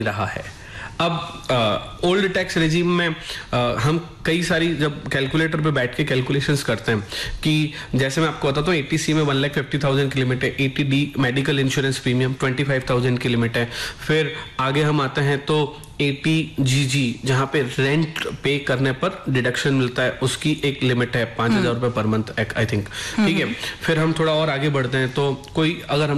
रहा है। अब ओल्ड टैक्स रेजिम में हम कई सारी जब कैलकुलेटर पे बैठ के कैलकुलेशंस करते हैं कि जैसे मैं आपको बताता हूँ 80C में 1,50,000 की लिमिट है, 80D मेडिकल इंश्योरेंस प्रीमियम 25,000 की लिमिट है। फिर आगे हम आते हैं तो 80GG जहाँ पे रेंट पे करने पर डिडक्शन मिलता है, उसकी एक लिमिट है 5,000 रुपए पर मंथ आई थिंक, ठीक है। फिर हम थोड़ा और आगे बढ़ते हैं तो कोई अगर हम